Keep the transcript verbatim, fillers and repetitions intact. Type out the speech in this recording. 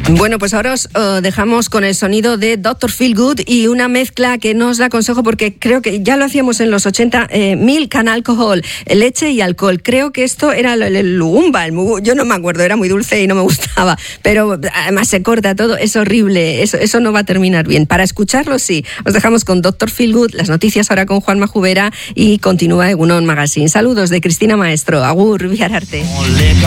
Bueno, pues ahora os uh, dejamos con el sonido de doctor Feelgood y una mezcla que no os la aconsejo porque creo que ya lo hacíamos en los ochenta, eh, milk and alcohol, leche y alcohol. Creo que esto era el, el lugumba, el mugu, yo no me acuerdo, era muy dulce y no me gustaba, pero además se corta todo, es horrible, eso, eso no va a terminar bien. Para escucharlo sí, os dejamos con doctor Feelgood, las noticias ahora con Juanma Jubera y continúa Egunon Magazine. Saludos de Cristina Maestro, agur, Biararte.